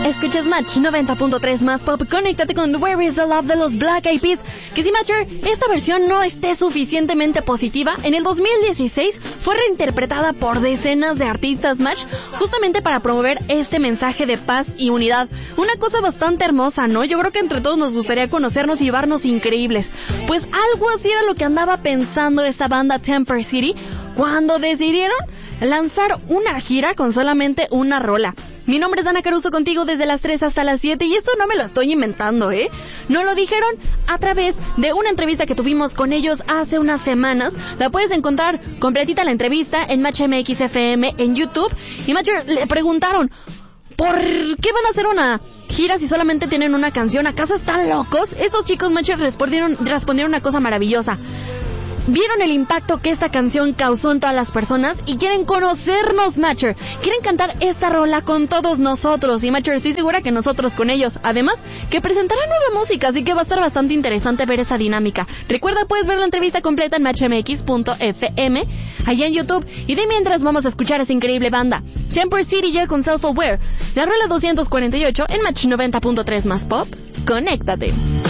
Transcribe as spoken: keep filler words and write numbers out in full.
Escuchas Match noventa punto tres más pop. Conéctate con Where is the Love de los Black Eyed Peas. Que si, Matcher, esta versión no esté suficientemente positiva, en el dos mil dieciséis fue reinterpretada por decenas de artistas, Match, justamente para promover este mensaje de paz y unidad. Una cosa bastante hermosa, ¿no? Yo creo que entre todos nos gustaría conocernos y llevarnos increíbles. Pues algo así era lo que andaba pensando esta banda Temper City cuando decidieron lanzar una gira con solamente una rola. Mi nombre es Dana Caruso, contigo desde las tres hasta las siete, y esto no me lo estoy inventando, ¿eh? Nos lo dijeron a través de una entrevista que tuvimos con ellos hace unas semanas. La puedes encontrar completita la entrevista en Match M X F M en YouTube. Y Matcher, le preguntaron, ¿por qué van a hacer una gira si solamente tienen una canción? ¿Acaso están locos? Estos chicos, Matcher, respondieron, respondieron una cosa maravillosa. Vieron el impacto que esta canción causó en todas las personas y quieren conocernos, Matcher. Quieren cantar esta rola con todos nosotros. Y, Matcher, estoy segura que nosotros con ellos. Además, que presentarán nueva música, así que va a estar bastante interesante ver esa dinámica. Recuerda, puedes ver la entrevista completa en match m x punto f m, allá en YouTube. Y de mientras vamos a escuchar a esa increíble banda, Temper City, ya con Self Aware. La rola doscientos cuarenta y ocho en Match noventa punto tres más pop. Conéctate.